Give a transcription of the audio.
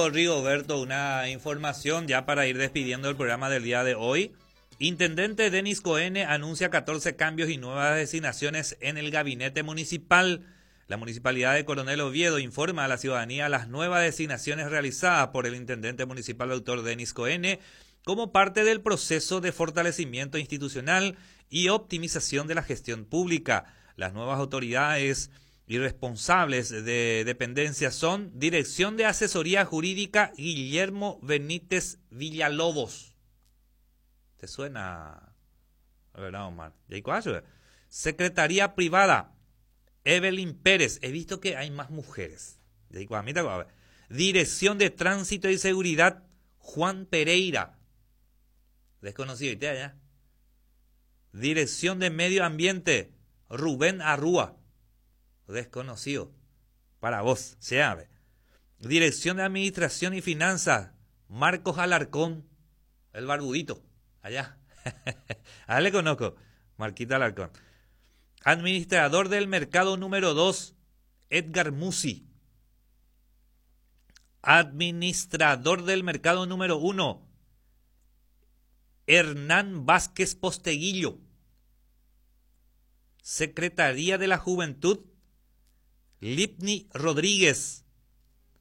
amigo Rigoberto, una información ya para ir despidiendo el programa del día de hoy. Intendente Denis Cohen anuncia 14 cambios y nuevas designaciones en el gabinete municipal. La Municipalidad de Coronel Oviedo informa a la ciudadanía las nuevas designaciones realizadas por el Intendente Municipal Dr. Denis Cohen como parte del proceso de fortalecimiento institucional y optimización de la gestión pública. Las nuevas autoridades y responsables de dependencias son Dirección de Asesoría Jurídica Guillermo Benítez Villalobos. ¿Te suena? A ver, Omar. Secretaría Privada Evelyn Pérez. He visto que hay más mujeres. Dirección de Tránsito y Seguridad Juan Pereira. Desconocido, ¿y ya? Dirección de Medio Ambiente Rubén Arrúa. Desconocido. Para vos, se abre. Dirección de Administración y Finanzas Marcos Alarcón. El barbudito. Allá. A él le conozco. Marquita Alarcón. Administrador del Mercado número 2 Edgar Musi. Administrador del Mercado número 1 Hernán Vázquez Posteguillo. Secretaría de la Juventud Lipni Rodríguez.